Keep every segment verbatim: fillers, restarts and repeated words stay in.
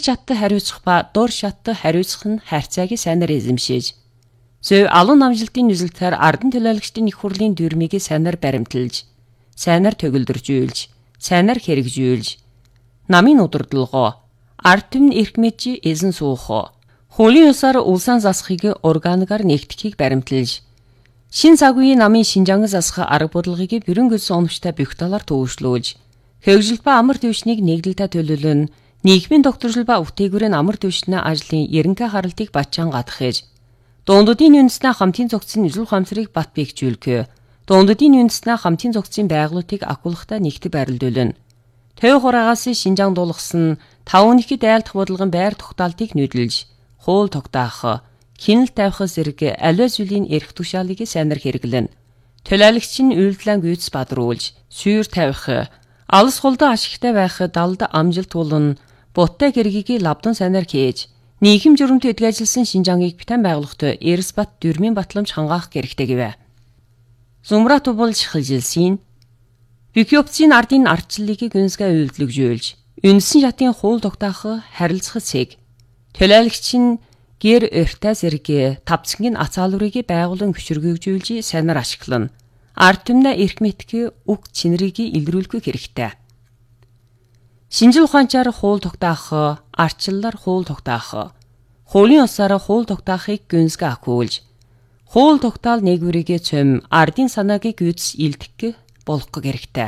чадтай хариуцах ба дор шаттай хариуцах нь харьцааг сайнаар эзэмшиж, зөв алуун намжилтын нүзэлтээр ардан төлөөлөгчдийн их хурлын дүрмийг сайнаар баримталж, сайнаар төгөлдржүүлж, сайнаар хэрэгжүүлж, намын удирдлагоо, ард түмэн эрх мэдж эзэн суух, хуулийн ёсоор улсаан засахыг органгаар нэгтгэхийг баримталж, шин цаг үеийн намын шинжаан засах арга бодлогыг бүрэн гүйцэн оновчтой бүх талаар төвөглүүлж, хөгжил ба амар дэвшнийг нийгдэлтэй төлөвлөн, нийгмийн докторжил ба үтээгүүрийн амар дэвшний ажлын ерөнхий харалтыг батчаан гадахж, дундуудын үндэснээ хамтын зохицын үзэл ухаамсарыг бат бэхжүүлэх, дундуудын үндэснээ хамтын зохицын байгууллагыг акулахтай нэгтгэж байрлуулна. Төв хураагаас шинжаан дуулгасан тав хүнийхд айлдах бодлогын байр тогтоолтыг нүүдэлж, хуул тогтоох, хяналт тавих зэрэг аливаа зүйлийн эрх тушаалыг сайнаар хэрэглэнэ. Төлөөлөгч нь үйлдэлэн гүйц бадруулж, сүйр тавих, алс хулдаа ашигтай байх далд амжилт туулна, буттай гэргийг лавдан сайнаар хийж, нийгэм журамт эдгэ ажилласан шинжааныг битэн байгуулахад эрс бат дүрмийн батламж хангаах хэрэгтэй гэвэ. Зумрат болж хилжилсийн Бикёпцийн ардын ардчлалыг гүнзгий үйлдэлгжүүлж, үндсэн шатын хуул тогтоох харилцах цэг, төлөөлөгч нь гэр өртөө зэрэг тавцангийн ацаалурыг байгуулан хөшөргөжүүлж сайнаар ашиглана. Ард түмнээ эрх мэдэх үг чинрийг илрүүлэх хэрэгтэй. Шинжил ухаанчаар хуул тогтоох, ардчлалаар хуул тогтоох, хуулийн ёсоор хуул тогтоохыг гүнзгий акуулж, хуул тогтоол нэгвэрийг цөм ардын санааг гүйц илтгэх болох хэрэгтэй.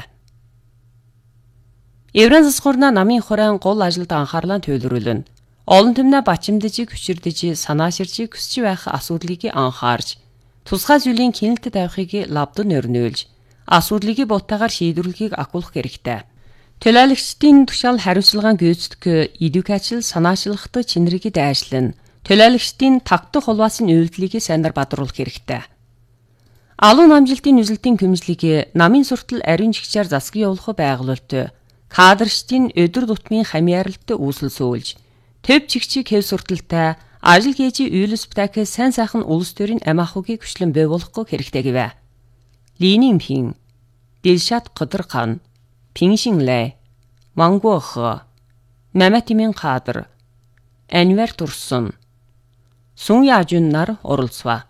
Еврей засгуурна намын хорон гол ажилд анхаарлаа төвлөрүүлнэ. Олон түмнээ бачимдаж, хүчирдэж, санааширж, хүсч байх асуудлыг анхаарч, тусгай зүйлийн хяналт тавихыг лавдан өрнөөлж, асуудлыг буттайгаар шийдвэрлэхийг акуулах хэрэгтэй. Төлөөлөгчдийн тушаал хариуцлагын гүйцэтгэх, эдүкацил санаачлахтай чинрийг дайшлан, төлөөлөгчдийн тагтах холбоосын үйлдэлийг сайнаар бадруулах хэрэгтэй. Алуун намжилтын нүзэлтийн хөмжлийг намын суртал ариун жигчээр засгийн явуулах байгуулалт, кадрчдын өдөр тутмын хамьяаралтай үүсэлсүүлж, төв чигчиг хэв сурталтай ажил хийж үйлс бтак сайн сайхан улс төрийн амиахугийг хүчлэн бий болгох хэрэгтэй гэвэ. Линийн пин, Дилшат Кыдырхан, Пиншинлэ, Мангух, Маматимин Кадр, Анвар Турsun, Сун Яжун нар оролцваа.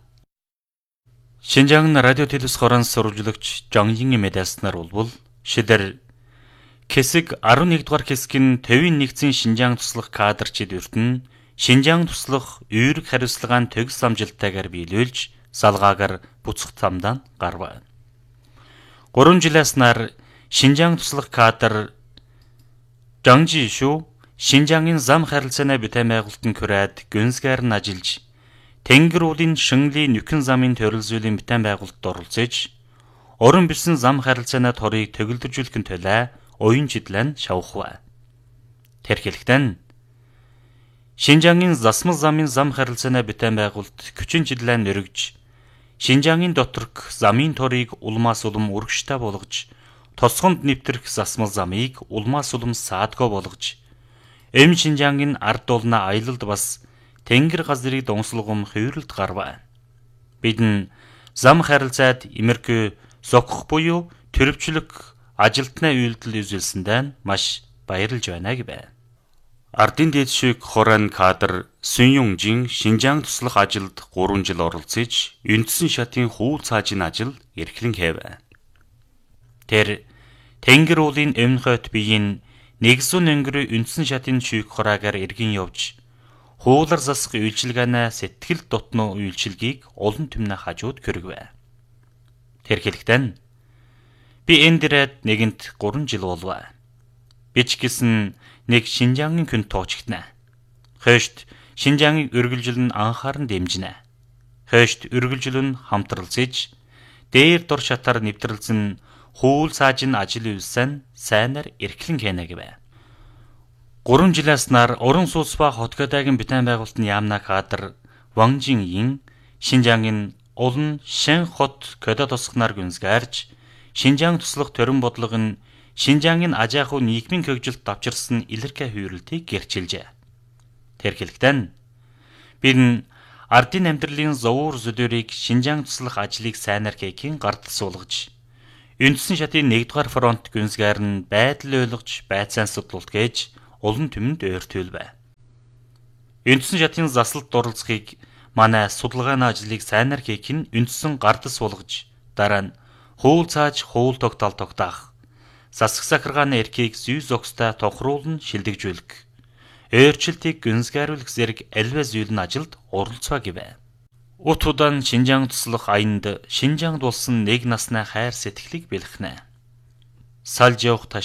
Шинжаан радио телевиз хорон сурвалжлагч Жонгийн медаснаар улбул шидэр хэсэг арван нэгдүгээр хэсгийн төвийн нэгдсэн шинжаан туслах кадрчид өртөн шинжаан туслах үүрэг хариуцлагаан төгс амжилттайгаар биелүүлж салгаагаар буцах замдаа гарваа. гурван жилээс нар шинжаан туслах кадр Жонжи шүү шинжаангийн зам харилцааны битэн байгуулалтын хүрээд гүнзгийр нь ажиллаж Тэнгэр уулын шингэлийн нөхөн замын төрөлзөлийн битэн байгуулалтад оролцож, уран бисэн зам харилцааны торыг төгөлдржүүлэхин төлөө оюун чиглэн шавхваа. Тэрхэлгтэн Шинжаангийн засмал замын зам харилцааны битэн байгуулалт хүчин чиглэн өргөж, Шинжаангийн доторх замын торыг улмаас улам үргэжтэй болгож, тосгонд нэвтрэх засмал замыг улмаас улам саадгүй болгож, эм Шинжаангийн ард улна аялалд бас Тэнгэр газрыг донслогом хувирлд гарваа. Бидэн зам харилцаад имерхүү зогох буюу төрөвчлөх ажилтны үйлдэл үзүүлсэндээ маш баярлж байна гэвэ. Ардын дээд шиг хорон кадр Сүнюнжин шинжаан туслах ажилд гурван жил оролцож, үндсэн шатын хүү цаажин ажил эрхлэн хийвэ. Тэр Тэнгэр уулын өмнөхөд биеийн нэгсэн өнгөрөө үндсэн шатын шүйх хораагаар эргэн явж, хуулар засах үйлчилгаанаа сэтгэл дотно үйлчилгийг олон түмнэ хажууд хөргвэ. Тэрхэлгтэн би энэ дээрээ нэгэнт гурван жил болваа. Бич гисэн нэг Шинжаангийн хүн тоочгтнаа. Хойшд Шинжаангийг өргөлжил нь анхааран дэмжинэ. Хойшд өргөлжил нь хамтралцэж, дээр дор шатаар нэвтрэлзэн хууль цаажин ажил үйлсэн сайнаар эрхлэн хийнэ гэвэ. гурван жилээс нар уран сууц ба хотгодайгийн битэн байгуулалтын яамна кадр Ванжингийн Шинжаангийн олон шин хот кода тосгоноор гүнзгаарж, Шинжаан туслах төрөн бодлого нь Шинжаангийн ажаахуу нийгмийн хөгжилд давчирсан илэрхий хувирлтыг гэрчилжээ. Тэрхэлгтэн бид ардын амьдралын зовуур зүдэрийг Шинжаан туслах ажлыг сайнаар хийхин гардал суулгаж, үндсэн шатын нэгдүгээр фронт гүнзгайр нь байдал ойлгож, байцаан судлалт гэж олон түмэнд ойртуулвэ. Үндсэн шатын засалт дурлцгийг манай судалгааны ажлыг сайнаар хийх нь үндсэн гардас суулгаж дараа нь хуул цааж хуул тогтоол тогтоох. Засаг захиргааны эрхийг зүй зохистой тохируулн шилдэгжүүлэх. Өөрчлөлтийг гүнзгийруулах зэрэг альва зүйл нь ажилд оролцоо гэвэ. Ут удаан Шинжаан туслах аянд Шинжаанд болсон нэг насны хайр сэтгэлийг бэлхнэ. Салж явах